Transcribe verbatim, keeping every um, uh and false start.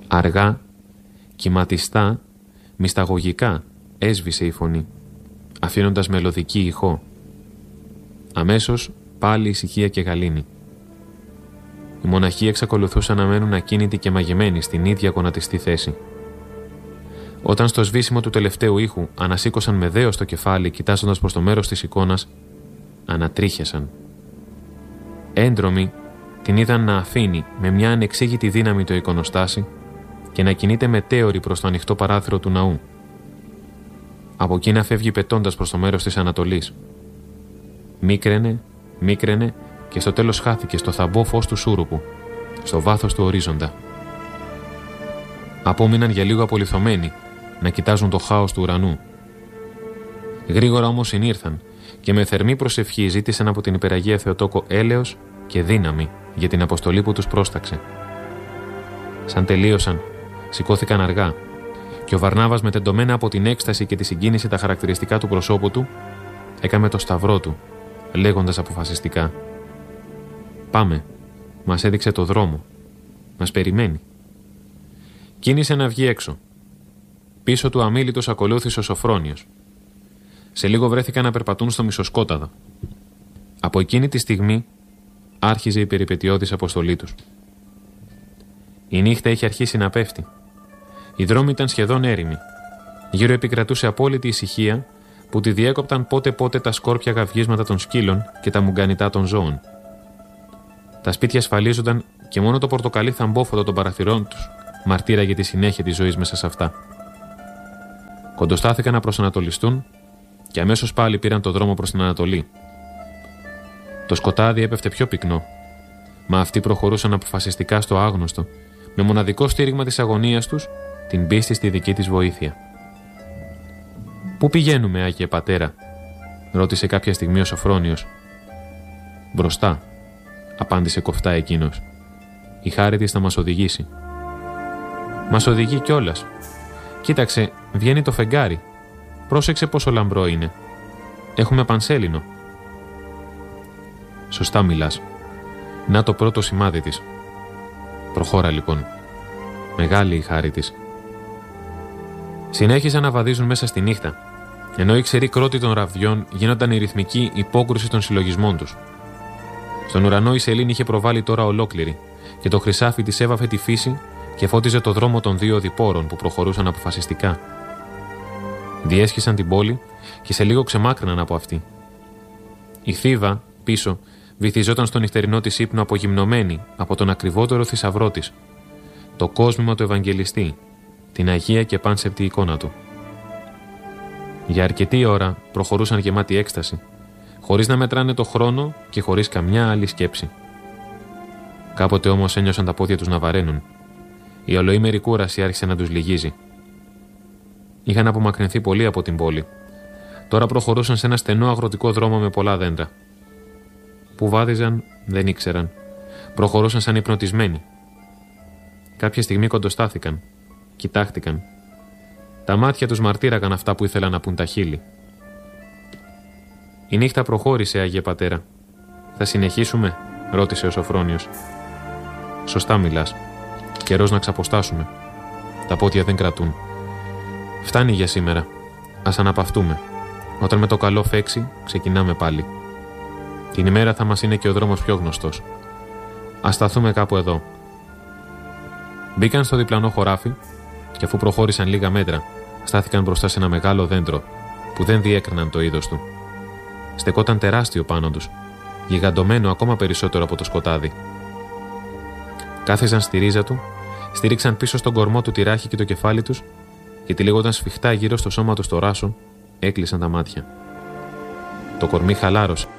Αργά, κυματιστά, μυσταγωγικά έσβησε η φωνή, αφήνοντας μελωδική ηχό. Αμέσως πάλι ησυχία και γαλήνη. Οι μοναχοί εξακολουθούσαν να μένουν ακίνητοι και μαγεμένοι στην ίδια γονατιστή θέση. Όταν στο σβήσιμο του τελευταίου ήχου ανασήκωσαν με δέος το κεφάλι κοιτάζοντας προς το μέρος της εικόνας, ανατρίχιασαν. Έντρομοι την είδαν να αφήνει με μια ανεξήγητη δύναμη το εικονοστάσι και να κινείται μετέωρη προς το ανοιχτό παράθυρο του ναού. Από εκεί να φεύγει πετώντας προς το μέρος της Ανατολής. Μίκραινε, μίκραινε και στο τέλος χάθηκε στο θαμπό φως του σούρουπου, στο βάθος του ορίζοντα. Απόμειναν για λίγο απολιθωμένοι να κοιτάζουν το χάος του ουρανού. Γρήγορα όμως συνήρθαν και με θερμή προσευχή ζήτησαν από την Υπεραγία Θεοτόκο έλεος και δύναμη για την αποστολή που τους πρόσταξε. Σαν τελείωσαν, σηκώθηκαν αργά και ο Βαρνάβας, με τεντωμένα από την έκσταση και τη συγκίνηση τα χαρακτηριστικά του προσώπου του, έκαμε το σταυρό του, λέγοντας αποφασιστικά: «Πάμε, μας έδειξε το δρόμο, μας περιμένει». Κίνησε να βγει έξω. Πίσω του αμίλητος ακολούθησε ο Σοφρόνιος. Σε λίγο βρέθηκαν να περπατούν στο μισοσκόταδο. Από εκείνη τη στιγμή άρχιζε η περιπετειώδης αποστολή τους. Η νύχτα είχε αρχίσει να πέφτει. Οι δρόμοι ήταν σχεδόν έρημοι. Γύρω επικρατούσε απόλυτη ησυχία που τη διέκοπταν πότε-πότε τα σκόρπια γαυγίσματα των σκύλων και τα μουγκανιτά των ζώων. Τα σπίτια ασφαλίζονταν και μόνο το πορτοκαλί θαμπόφωτο των παραθυρών τους μαρτύραγε τη συνέχεια της ζωής μέσα σε αυτά. Κοντοστάθηκαν να προσανατολιστούν και αμέσως πάλι πήραν το δρόμο προς την Ανατολή. Το σκοτάδι έπεφτε πιο πυκνό, μα αυτοί προχωρούσαν αποφασιστικά στο άγνωστο, με μοναδικό στήριγμα της αγωνίας τους την πίστη στη δική της βοήθεια. «Πού πηγαίνουμε, Άγιε Πατέρα?» ρώτησε κάποια στιγμή ο Σοφρόνιος. «Μπροστά», απάντησε κοφτά εκείνος. «Η χάρη της θα μας οδηγήσει». «Μας οδηγεί κιόλας. Κοίταξε, βγαίνει το φεγγάρι. Πρόσεξε πόσο λαμπρό είναι. Έχουμε πανσέλινο». «Σωστά μιλάς. Να το πρώτο σημάδι της. Προχώρα λοιπόν. Μεγάλη η χάρη της». Συνέχισαν να βαδίζουν μέσα στη νύχτα, ενώ οι ξεροί κρότοι των ραβδιών γίνονταν η ρυθμική υπόκρουση των συλλογισμών τους. Στον ουρανό η σελήνη είχε προβάλει τώρα ολόκληρη και το χρυσάφι της έβαφε τη φύση και φώτιζε το δρόμο των δύο διπόρων που προχωρούσαν αποφασιστικά. Διέσχισαν την πόλη και σε λίγο ξεμάκρυναν από αυτή. Η Θήβα, πίσω, βυθιζόταν στο νυχτερινό της ύπνο απογυμνωμένη από τον ακριβότερο θησαυρό της, το κόσμημα του Ευαγγελιστή, την Αγία και πάνσεπτη εικόνα του. Για αρκετή ώρα προχωρούσαν γεμάτοι έκσταση, χωρίς να μετράνε το χρόνο και χωρίς καμιά άλλη σκέψη. Κάποτε όμως ένιωσαν τα πόδια τους να βαραίνουν. Η ολοήμερη κούραση άρχισε να τους λυγίζει. Είχαν απομακρυνθεί πολύ από την πόλη. Τώρα προχωρούσαν σε ένα στενό αγροτικό δρόμο με πολλά δέντρα. Που βάδιζαν δεν ήξεραν. Προχωρούσαν σαν υπνοτισμένοι. Κάποια στιγμή κοντοστάθηκαν. Κοιτάχτηκαν. Τα μάτια τους μαρτύραγαν αυτά που ήθελαν να πουν τα χείλη. «Η νύχτα προχώρησε, Άγιε Πατέρα. Θα συνεχίσουμε?» ρώτησε ο Σοφρόνιος. «Σωστά μιλάς. Καιρός να ξαποστάσουμε. Τα πόδια δεν κρατούν. Φτάνει για σήμερα. Ας αναπαυτούμε. Όταν με το καλό φέξει, ξεκινάμε πάλι. Την ημέρα θα μας είναι και ο δρόμος πιο γνωστός. Ας σταθούμε κάπου εδώ». Μπήκαν στο διπλανό χωράφι και αφού προχώρησαν λίγα μέτρα, στάθηκαν μπροστά σε ένα μεγάλο δέντρο που δεν διέκριναν το είδος του. Στεκόταν τεράστιο πάνω τους, γιγαντωμένο ακόμα περισσότερο από το σκοτάδι. Κάθιζαν στη ρίζα του, στήριξαν πίσω στον κορμό του τη ράχη και το κεφάλι τους και τυλίγονταν σφιχτά γύρω στο σώμα του στο ράσο, έκλεισαν τα μάτια. Το κορμί χαλάρωσε